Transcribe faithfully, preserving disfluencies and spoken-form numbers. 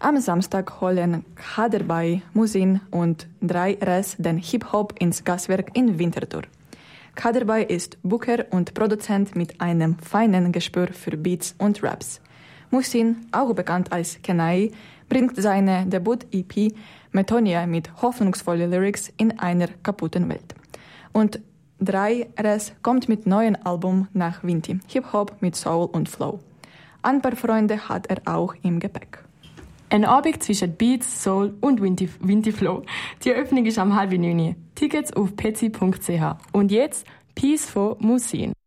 Am Samstag holen Kaderbay, Musin und drei Res den Hip-Hop ins Gaswerk in Winterthur. Kaderbay ist Booker und Produzent mit einem feinen Gespür für Beats und Raps. Musin, auch bekannt als Kenai, bringt seine Debüt-E P Metonia mit hoffnungsvollen Lyrics in einer kaputten Welt. Und drei Res kommt mit neuen Album nach Vinti, Hip-Hop mit Soul und Flow. Ein paar Freunde hat er auch im Gepäck. Ein Abend zwischen Beats, Soul und Vinti, Vinti Flow. Die Eröffnung ist am halb neun. Tickets auf petzi punkt c h. Und jetzt Peace von Musin.